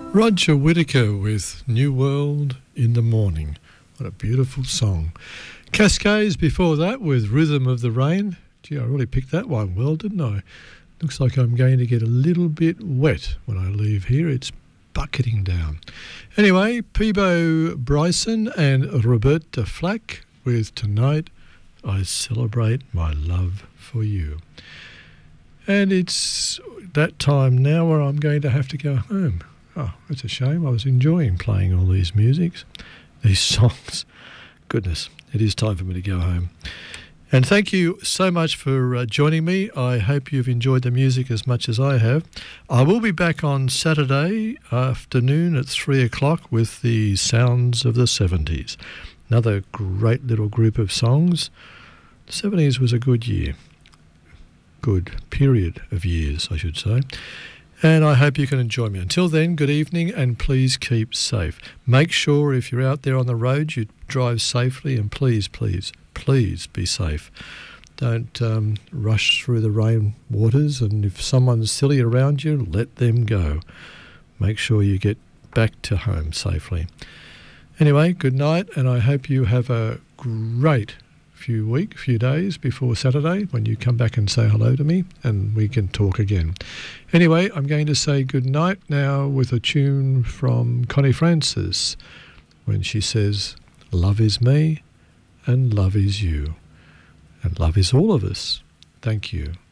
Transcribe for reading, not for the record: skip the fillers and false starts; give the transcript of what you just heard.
Roger Whittaker with New World in the Morning. What a beautiful song. Cascades before that with Rhythm of the Rain. Gee, I really picked that one well, didn't I? Looks like I'm going to get a little bit wet when I leave here. It's bucketing down. Anyway, Peebo Bryson and Roberta Flack with Tonight I Celebrate My Love for You. And it's that time now where I'm going to have to go home. Oh, it's a shame. I was enjoying playing all these these songs. Goodness, it is time for me to go home. And thank you so much for joining me. I hope you've enjoyed the music as much as I have. I will be back on Saturday afternoon at 3 o'clock with the Sounds of the 70s. Another great little group of songs. The 70s was a good year. Good period of years, I should say. And I hope you can enjoy me. Until then, good evening, and please keep safe. Make sure if you're out there on the road, you drive safely, and please, please, please be safe. Don't rush through the rain waters, and if someone's silly around you, let them go. Make sure you get back to home safely. Anyway, good night, and I hope you have a great few days before Saturday when you come back and say hello to me and we can talk again. Anyway, I'm going to say good night now with a tune from Connie Francis when she says, love is me and love is you and love is all of us. Thank you.